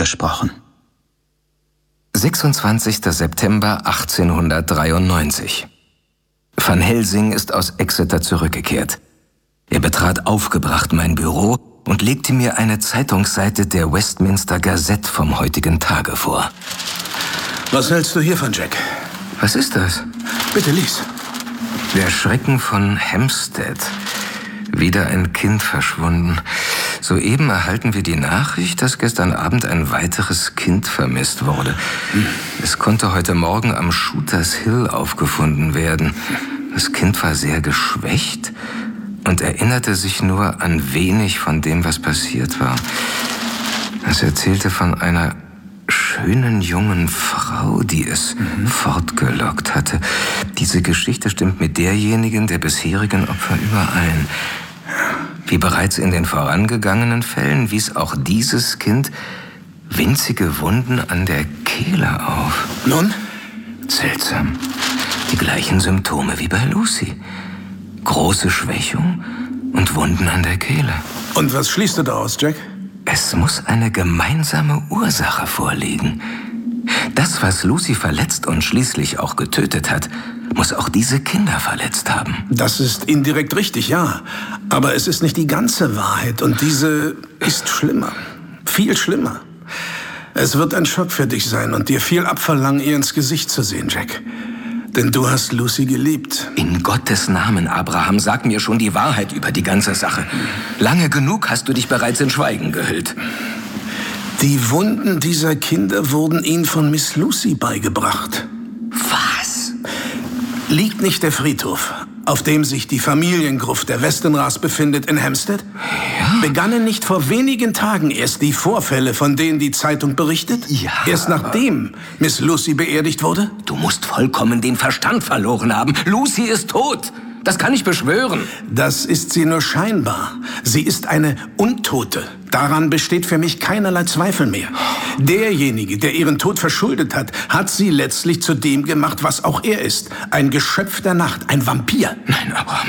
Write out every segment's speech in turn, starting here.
gesprochen. 26. September 1893. Van Helsing ist aus Exeter zurückgekehrt. Er betrat aufgebracht mein Büro und legte mir eine Zeitungsseite der Westminster Gazette vom heutigen Tage vor. Was hältst du hiervon, Jack? Was ist das? Bitte lies. Der Schrecken von Hampstead. Wieder ein Kind verschwunden. Soeben erhalten wir die Nachricht, dass gestern Abend ein weiteres Kind vermisst wurde. Es konnte heute Morgen am Shooters Hill aufgefunden werden. Das Kind war sehr geschwächt und erinnerte sich nur an wenig von dem, was passiert war. Es erzählte von einer schönen jungen Frau, die es fortgelockt hatte. Diese Geschichte stimmt mit derjenigen der bisherigen Opfer überein. Wie bereits in den vorangegangenen Fällen wies auch dieses Kind winzige Wunden an der Kehle auf. Nun? Seltsam. Die gleichen Symptome wie bei Lucy. Große Schwächung und Wunden an der Kehle. Und was schließt du daraus, Jack? Es muss eine gemeinsame Ursache vorliegen. Das, was Lucy verletzt und schließlich auch getötet hat, muss auch diese Kinder verletzt haben. Das ist indirekt richtig, ja. Aber es ist nicht die ganze Wahrheit und diese ist schlimmer. Viel schlimmer. Es wird ein Schock für dich sein und dir viel abverlangen, ihr ins Gesicht zu sehen, Jack. Denn du hast Lucy geliebt. In Gottes Namen, Abraham, sag mir schon die Wahrheit über die ganze Sache. Lange genug hast du dich bereits in Schweigen gehüllt. Die Wunden dieser Kinder wurden ihnen von Miss Lucy beigebracht. Was? Liegt nicht der Friedhof, auf dem sich die Familiengruft der Westenras befindet, in Hampstead? Ja. Begannen nicht vor wenigen Tagen erst die Vorfälle, von denen die Zeitung berichtet? Ja. Erst nachdem Miss Lucy beerdigt wurde? Du musst vollkommen den Verstand verloren haben. Lucy ist tot. Das kann ich beschwören. Das ist sie nur scheinbar. Sie ist eine Untote. Daran besteht für mich keinerlei Zweifel mehr. Derjenige, der ihren Tod verschuldet hat, hat sie letztlich zu dem gemacht, was auch er ist. Ein Geschöpf der Nacht, ein Vampir. Nein, Abraham.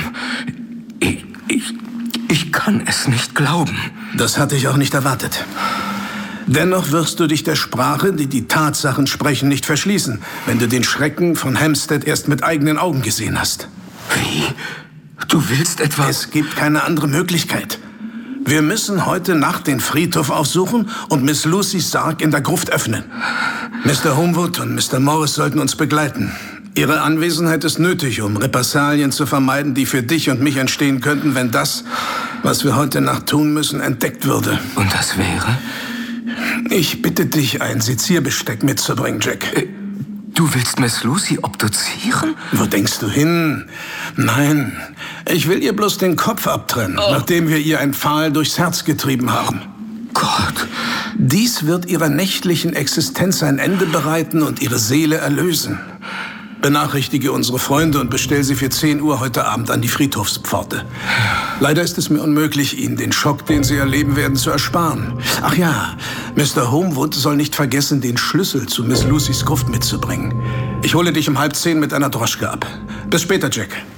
Ich kann es nicht glauben. Das hatte ich auch nicht erwartet. Dennoch wirst du dich der Sprache, die die Tatsachen sprechen, nicht verschließen, wenn du den Schrecken von Hampstead erst mit eigenen Augen gesehen hast. Wie? Du willst etwa... Es gibt keine andere Möglichkeit. Wir müssen heute Nacht den Friedhof aufsuchen und Miss Lucys Sarg in der Gruft öffnen. Mr. Homewood und Mr. Morris sollten uns begleiten. Ihre Anwesenheit ist nötig, um Repressalien zu vermeiden, die für dich und mich entstehen könnten, wenn das, was wir heute Nacht tun müssen, entdeckt würde. Und das wäre? Ich bitte dich, ein Sezierbesteck mitzubringen, Jack. Du willst Miss Lucy obduzieren? Wo denkst du hin? Nein, ich will ihr bloß den Kopf abtrennen, nachdem wir ihr ein Pfahl durchs Herz getrieben haben. Gott. Dies wird ihrer nächtlichen Existenz ein Ende bereiten und ihre Seele erlösen. Benachrichtige unsere Freunde und bestell sie für 10 Uhr heute Abend an die Friedhofspforte. Leider ist es mir unmöglich, ihnen den Schock, den sie erleben werden, zu ersparen. Ach ja, Mr. Homewood soll nicht vergessen, den Schlüssel zu Miss Lucys Gruft mitzubringen. Ich hole dich um 9:30 mit einer Droschke ab. Bis später, Jack.